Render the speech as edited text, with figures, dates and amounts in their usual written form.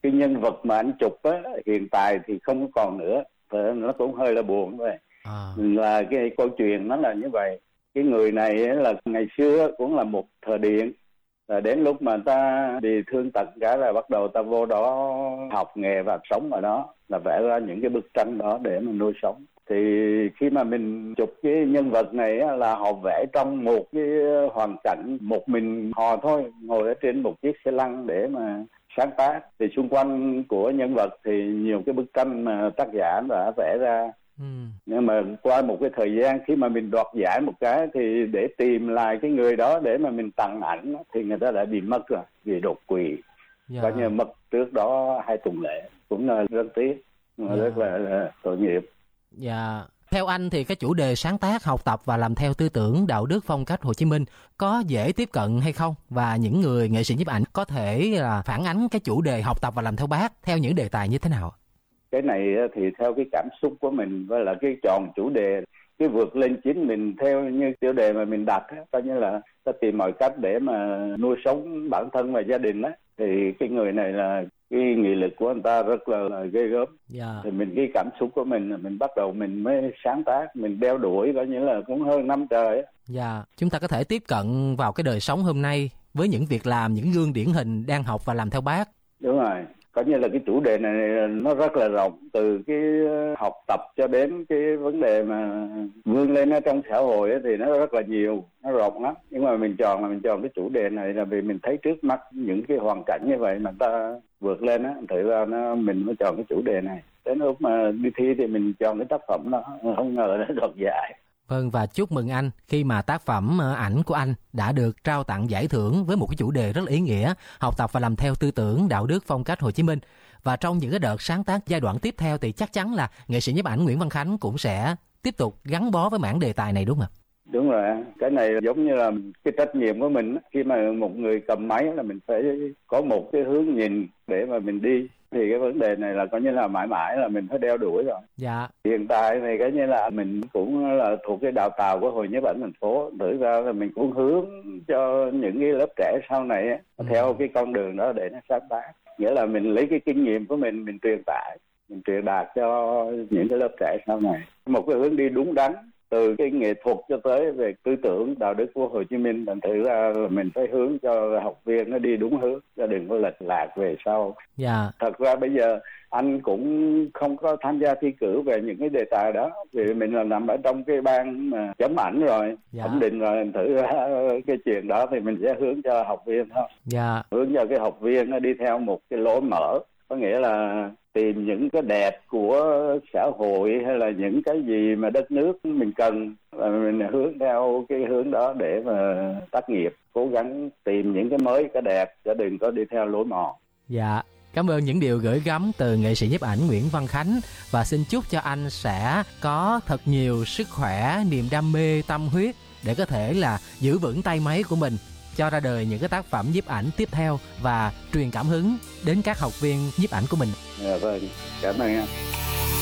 cái nhân vật mà anh chụp á, hiện tại thì không còn nữa. Nó cũng hơi là buồn vậy. Là cái câu chuyện nó là như vậy. Cái người này là ngày xưa cũng là một thợ điện, rồi đến lúc mà ta bị thương tật cả là bắt đầu ta vô đó học nghề và sống ở đó, là vẽ ra những cái bức tranh đó để mà nuôi sống. Thì khi mà mình chụp cái nhân vật này là họ vẽ trong một cái hoàn cảnh một mình họ thôi, ngồi ở trên một chiếc xe lăn để mà sáng tác. Thì xung quanh của nhân vật thì nhiều cái bức tranh mà tác giả đã vẽ ra. Nhưng mà qua một cái thời gian khi mà mình đoạt giải một cái thì để tìm lại cái người đó để mà mình tặng ảnh thì người ta đã bị mất rồi vì đột quỵ. Coi như mất trước đó 2 tuần lễ, cũng là rất tiếc, rất là tội nghiệp. Dạ. Theo anh thì cái chủ đề sáng tác, học tập và làm theo tư tưởng đạo đức phong cách Hồ Chí Minh có dễ tiếp cận hay không? Và những người nghệ sĩ nhiếp ảnh có thể là phản ánh cái chủ đề học tập và làm theo Bác theo những đề tài như thế nào? Cái này thì theo cái cảm xúc của mình và là cái chọn chủ đề, cái vượt lên chính mình theo như chủ đề mà mình đặt, coi như là ta tìm mọi cách để mà nuôi sống bản thân và gia đình á. Thì cái người này là cái nghị lực của anh ta rất là ghê gớm. Thì mình cái cảm xúc của mình bắt đầu mình mới sáng tác, mình đeo đuổi coi như là cũng hơn năm trời á. Chúng ta có thể tiếp cận vào cái đời sống hôm nay với những việc làm, những gương điển hình đang học và làm theo Bác. Đúng rồi. Coi như là cái chủ đề này nó rất là rộng, từ cái học tập cho đến cái vấn đề mà vươn lên ở trong xã hội ấy, thì nó rất là nhiều, nó rộng lắm. Nhưng mà mình chọn cái chủ đề này là vì mình thấy trước mắt những cái hoàn cảnh như vậy mà ta vượt lên á, thử ra mình mới chọn cái chủ đề này. Đến lúc mà đi thi thì mình chọn cái tác phẩm đó, không ngờ nó đoạt giải. Vâng, và chúc mừng anh khi mà tác phẩm ảnh của anh đã được trao tặng giải thưởng với một cái chủ đề rất là ý nghĩa, học tập và làm theo tư tưởng đạo đức phong cách Hồ Chí Minh. Và trong những cái đợt sáng tác giai đoạn tiếp theo thì chắc chắn là nghệ sĩ nhiếp ảnh Nguyễn Văn Khánh cũng sẽ tiếp tục gắn bó với mảng đề tài này, đúng không ạ? Đúng rồi, cái này giống như là cái trách nhiệm của mình. Khi mà một người cầm máy là mình phải có một cái hướng nhìn để mà mình đi. Thì cái vấn đề này là coi như là mãi mãi là mình phải đeo đuổi rồi. Hiện tại thì coi như là mình cũng là thuộc cái đào tạo của Hội Nhiếp ảnh thành phố. Thử ra là mình cũng hướng cho những cái lớp trẻ sau này theo cái con đường đó để nó sáng tác. Nghĩa là mình lấy cái kinh nghiệm của mình truyền tải, mình truyền đạt cho những cái lớp trẻ sau này. Một cái hướng đi đúng đắn, từ cái nghệ thuật cho tới về tư tưởng đạo đức của Hồ Chí Minh. Thành thử ra là mình phải hướng cho học viên nó đi đúng hướng, cho đừng có lệch lạc về sau. Thật ra bây giờ anh cũng không có tham gia thi cử về những cái đề tài đó, vì mình là nằm ở trong cái ban mà chấm ảnh rồi, thẩm định rồi. Thành thử ra cái chuyện đó thì mình sẽ hướng cho học viên thôi. Hướng cho cái học viên nó đi theo một cái lối mở, có nghĩa là tìm những cái đẹp của xã hội hay là những cái gì mà đất nước mình cần, và mình hướng theo cái hướng đó để mà tác nghiệp, cố gắng tìm những cái mới, cái đẹp, chứ đừng có đi theo lối mòn. Cảm ơn những điều gửi gắm từ nghệ sĩ nhiếp ảnh Nguyễn Văn Khánh, và xin chúc cho anh sẽ có thật nhiều sức khỏe, niềm đam mê, tâm huyết để có thể là giữ vững tay máy của mình, cho ra đời những cái tác phẩm nhiếp ảnh tiếp theo và truyền cảm hứng đến các học viên nhiếp ảnh của mình. Vâng, cảm ơn anh.